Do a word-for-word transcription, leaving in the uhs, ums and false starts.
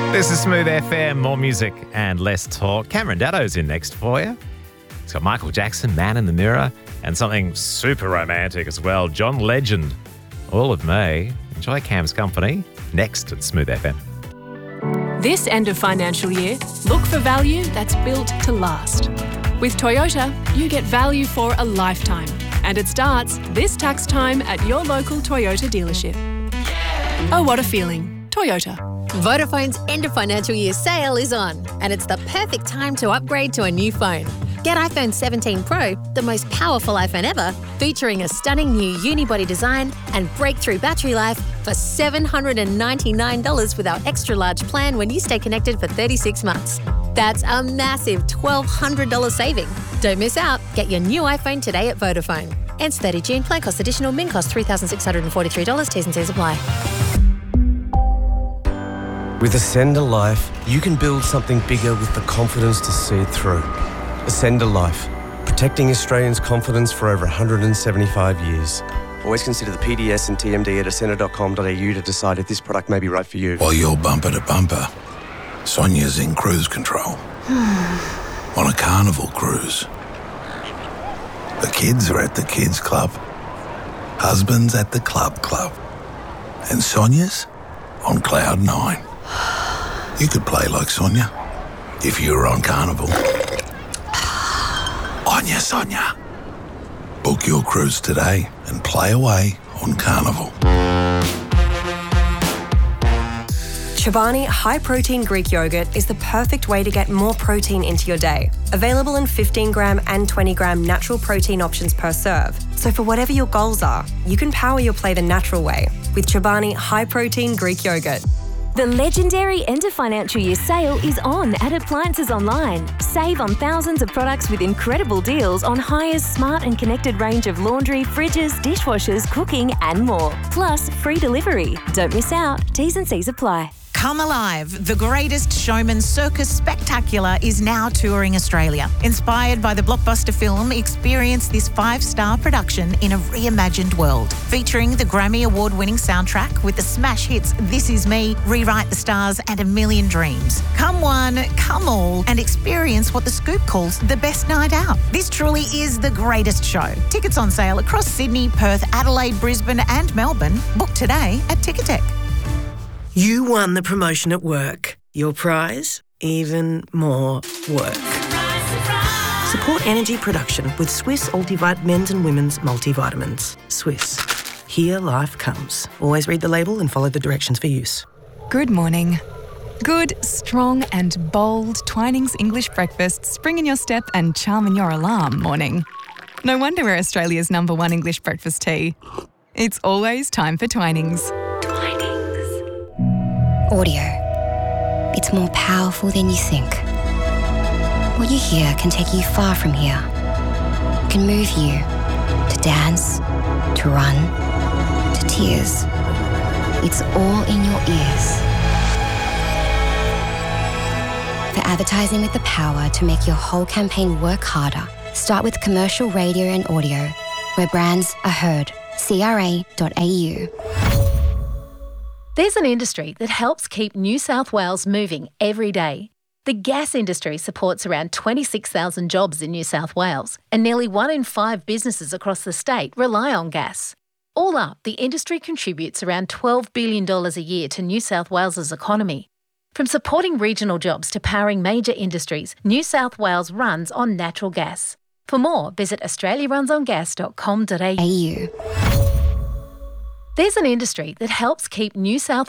This is Smooth F M, more music and less talk. Cameron Daddo's in next for you. It's got Michael Jackson, Man in the Mirror, and something super romantic as well, John Legend, All of May. Enjoy Cam's company next at Smooth F M. This end of financial year, look for value that's built to last. With Toyota, you get value for a lifetime, and it starts this tax time at your local Toyota dealership. Oh, what a feeling. Toyota. Vodafone's end of financial year sale is on, and it's the perfect time to upgrade to a new phone. Get iPhone seventeen Pro, the most powerful iPhone ever, featuring a stunning new unibody design and breakthrough battery life for seven hundred ninety-nine dollars with our extra large plan when you stay connected for thirty-six months. That's a massive twelve hundred dollars saving. Don't miss out. Get your new iPhone today at Vodafone. Ends thirtieth of June. Plan cost additional. Min cost three thousand six hundred forty-three dollars. T's and C's apply. With Ascender Life, you can build something bigger with the confidence to see it through. Ascender Life, protecting Australians' confidence for over one hundred seventy-five years. Always consider the P D S and T M D at ascender dot com dot a u to decide if this product may be right for you. While you're bumper to bumper, Sonia's in cruise control. On a carnival cruise. The kids are at the kids club. Husband's at the club club. And Sonia's on cloud nine. You could play like Sonia if you were on Carnival. Onya Sonia. Book your cruise today and play away on Carnival. Chobani High Protein Greek Yogurt is the perfect way to get more protein into your day. Available in fifteen gram and twenty gram natural protein options per serve. So for whatever your goals are, you can power your play the natural way with Chobani High Protein Greek Yogurt. The legendary end of financial year sale is on at Appliances Online. Save on thousands of products with incredible deals on Hire's smart and connected range of laundry, fridges, dishwashers, cooking and more. Plus free delivery. Don't miss out. T's and C's apply. Come Alive, the greatest showman circus spectacular is now touring Australia. Inspired by the blockbuster film, experience this five-star production in a reimagined world. Featuring the Grammy Award-winning soundtrack with the smash hits This Is Me, Rewrite the Stars and A Million Dreams. Come one, come all and experience what The Scoop calls the best night out. This truly is the greatest show. Tickets on sale across Sydney, Perth, Adelaide, Brisbane and Melbourne. Book today at Ticketek. You won the promotion at work. Your prize? Even more work. Support energy production with Swiss Ultivite men's and women's multivitamins. Swiss. Here life comes. Always read the label and follow the directions for use. Good morning. Good, strong and bold Twinings English breakfast spring in your step and charm in your alarm morning. No wonder we're Australia's number one English breakfast tea. It's always time for Twinings. Audio. It's more powerful than you think. What you hear can take you far from here. It can move you to dance, to run, to tears. It's all in your ears. For advertising with the power to make your whole campaign work harder, start with commercial radio and audio, where brands are heard. C R A dot A U. There's an industry that helps keep New South Wales moving every day. The gas industry supports around twenty-six thousand jobs in New South Wales, and nearly one in five businesses across the state rely on gas. All up, the industry contributes around twelve billion dollars a year to New South Wales's economy. From supporting regional jobs to powering major industries, New South Wales runs on natural gas. For more, visit australia runs on gas dot com dot A U. There's an industry that helps keep New South